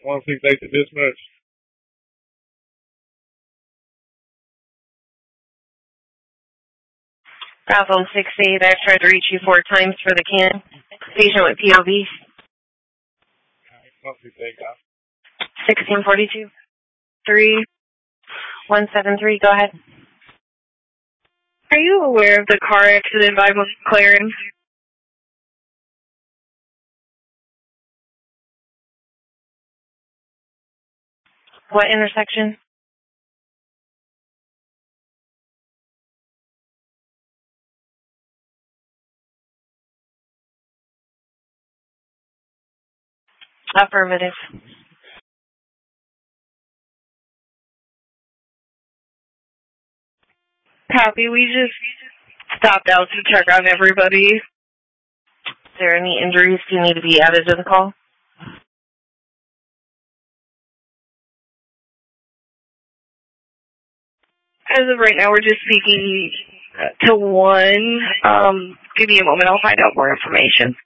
168 to dispatch. Bravo 68, I've tried to reach you 4 times for the can. Patient with POV. 1642. 3173, go ahead. Are you aware of the car accident by McLaren? What intersection? Affirmative. Copy, we just stopped out to check on everybody. Is there any injuries you need to be added to the call? As of right now, we're just speaking to one. Give me a moment, I'll find out more information.